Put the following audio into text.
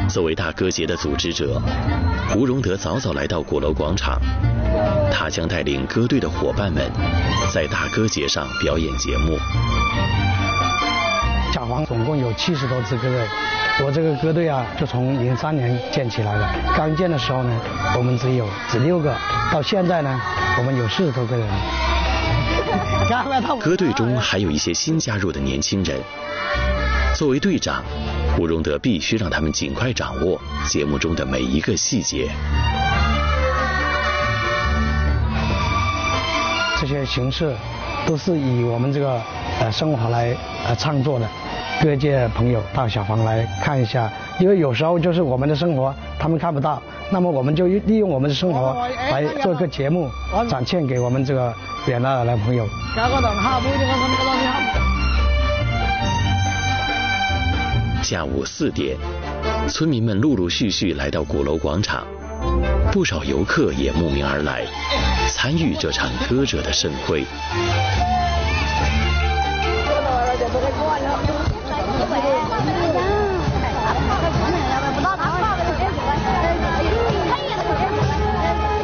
作为大歌节的组织者，吴荣德早早来到鼓楼广场，他将带领歌队的伙伴们在大歌节上表演节目。 小黄总共有70多支歌队，我这个歌队啊，就从03年建起来的。刚建的时候呢，我们只6个，到现在呢，我们有40多个人。 歌队中还有一些新加入的年轻人，作为队长，吴荣德必须让他们尽快掌握节目中的每一个细节。 这些形式都是以我们这个生活来创作的。各界朋友到小房来看一下，因为有时候就是我们的生活他们看不到，那么我们就利用我们的生活来做个节目，展现给我们这个远道而来的朋友。 下午4点，村民们陆陆续续来到鼓楼广场，不少游客也慕名而来，参与这场歌者的盛会。